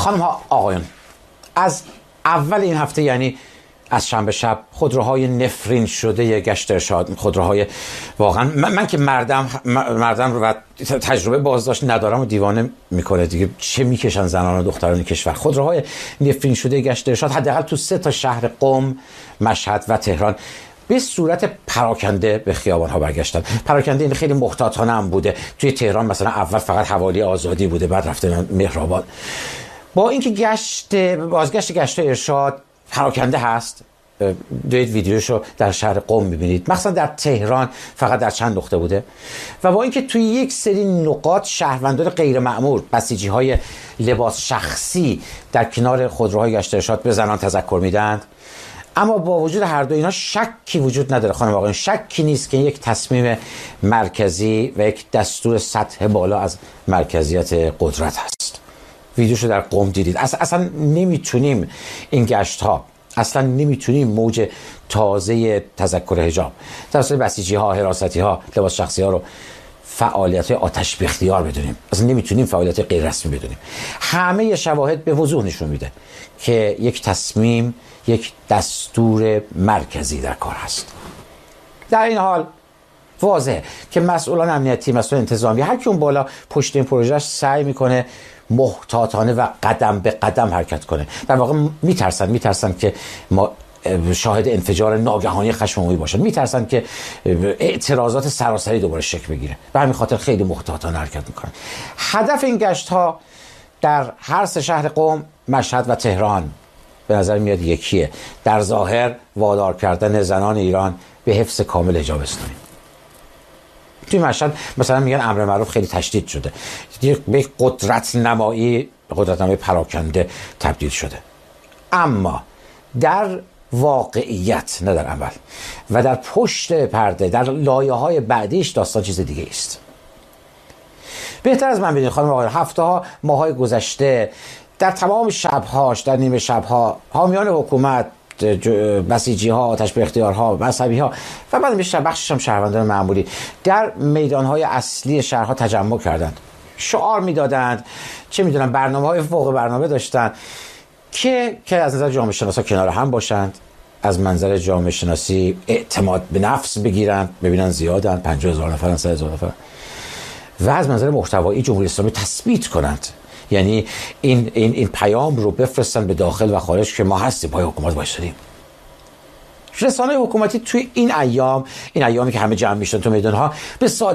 خانم ها آقایان، از اول این هفته، یعنی از شنبه شب، خودروهای نفرین شده گشت ارشاد، خودروهای واقعا من که مردم رو و تجربه بازداشت ندارم و دیوانه میکنه دیگه. چه میکشن زنان و دختران کشور. خودروهای نفرین شده گشت ارشاد حداقل تو 3 تا شهر قم، مشهد و تهران به صورت پراکنده به خیابان ها برگشتن. پراکنده این خیلی محتاطانه هم بوده. توی تهران مثلا اول فقط حوالی آزادی بوده، بعد رفته مهرآباد. با اینکه بازگشت گشت ارشاد پراکنده هست، دوید ویدیوشو در شهر قم میبینید، مخصوصا در تهران فقط در چند نقطه بوده. و با اینکه توی یک سری نقاط شهروندان غیر مأمور، بسیجی های لباس شخصی در کنار خودروهای گشت ارشاد به زنان تذکر میدند، اما با وجود هر دو اینا شکی وجود نداره خانم آقایان، شکی نیست که یک تصمیم مرکزی و یک دستور سطح بالا از مرکزیت قدرت هست. ویدیوشو در قم دیدید. اصلا نمیتونیم این گشت ها، اصلا نمیتونیم موج تازه تذکر حجاب توسط بسیجی ها، حراستی ها، لباس شخصی ها رو فعالیت آتش به اختیار بدونیم. اصلا نمیتونیم فعالیت غیر رسمی بدونیم. همه شواهد به وضوح نشون میده که یک تصمیم، یک دستور مرکزی در کار هست. در این حال واضحه که مسئولان امنیتی، مسئولان انتظامی، هر کی اون بالا پشت این پروژه سعی میکنه محتاطانه و قدم به قدم حرکت کنه. در واقع میترسن که ما شاهد انفجار ناگهانی خشم عمومی باشن، میترسن که اعتراضات سراسری دوباره شکل بگیره و همین خاطر خیلی محتاطانه حرکت میکنن. هدف این گشت ها در هر 3 شهر قم، مشهد و تهران به نظر میاد یکیه: در ظاهر وادار کردن زنان ایران به حفظ کامل حجاب اسلامی. توی مشهد مثلا میگن امر معروف خیلی تشدید شده، به قدرت نمایی پراکنده تبدیل شده. اما در واقعیت، نه در عمل و در پشت پرده، در لایه‌های بعدیش داستان چیز دیگه است. بهتر از من بدونید خانم آقایان، هفته‌ها، ماه‌های گذشته در تمام شب‌هاش، در نیمه شب‌ها، حامیان حکومت، بسیجی ها، آتش به اختیار ها، مذهبی ها و بعد بخشش هم شهروندان معمولی در میدان های اصلی شهرها تجمع کردند، شعار میدادند، چه میدونم برنامه های فوق برنامه داشتن که از نظر جامعه شناسا کنار هم باشند، از منظر جامعه شناسی اعتماد به نفس بگیرند، ببینن زیادن، 50,000 نفرن، 100,000 نفرن، و از منظر محتوایی جمهوری اسلامی تثبیت کنند. یعنی این پیام رو بفرستن به داخل و خارج که ما هستیم، پای حکومت وایسادیم. رسانه حکومتی توی این ایامی که همه جمع میشن تو میدانها به